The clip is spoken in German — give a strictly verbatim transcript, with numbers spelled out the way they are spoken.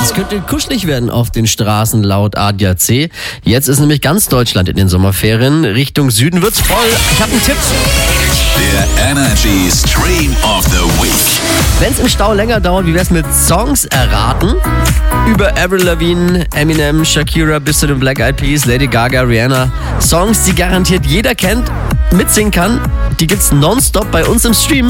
Es könnte kuschelig werden auf den Straßen laut A D A C. Jetzt ist nämlich ganz Deutschland in den Sommerferien. Richtung Süden wird's voll. Ich habe einen Tipp. Der Energy Stream of the Week. Wenn es im Stau länger dauert, wie wär's mit Songs erraten? Über Avril Lavigne, Eminem, Shakira bis zu den Black Eyed Peas, Lady Gaga, Rihanna. Songs, die garantiert jeder kennt, mitsingen kann. Die gibt's nonstop bei uns im Stream.